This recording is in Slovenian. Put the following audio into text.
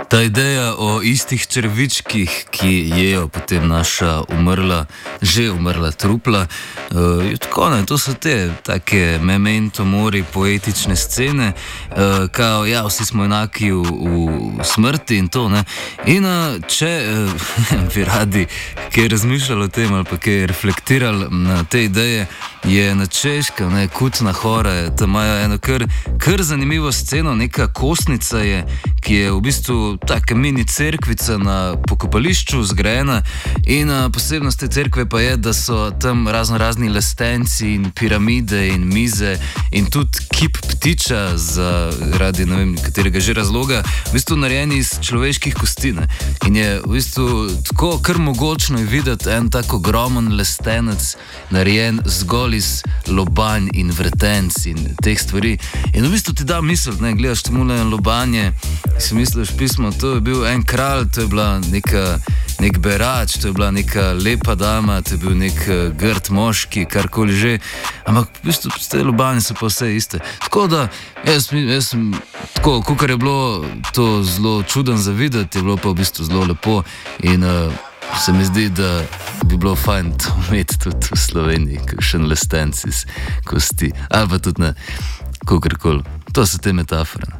Ta ideja o istih črvičkih, ki jejo potem naša že umrla trupla, je tako, ne, to so te take memento mori poetične scene, kao, ja, vsi smo enaki v smrti in to, ne. In če bi radi kaj razmišljali o tem ali pa kaj reflektirali na te ideje, je na Češkem, ne, Kutna Hora, tam imajo eno kar zanimivo sceno, neka kostnica je, ki je v bistvu taka mini cerkvica na pokopališču zgrajena in posebnost te cerkve pa je, da so tam razni lestenci in piramide in mize in tudi kip ptiča zaradi ne vem katerega že razloga, v bistvu narejeni iz človeških kosti, ne. In je v bistvu tako kar mogočno je videti en tak ogromen lestenec narejen zgolj iz lobanj in vretenc in teh stvari. In v bistvu ti da misliti, ne, gledaš temule lobanje, si misliš pismo, to je bil en kralj, to je bila nek berač, to je bila neka lepa dama, to je bil nek grd moški, karkoli že, ampak v bistvu te lobanje so pa vse iste. Tako da, jaz sem tako, kakor je bilo to zelo čuden za videti, je bilo pa v bistvu zelo lepo in se mi zdi, da bi bilo fajn to imeti tudi v Sloveniji, kakšen lestenc iz kosti, ali pa tudi ne, kakorkoli. To so te metafore.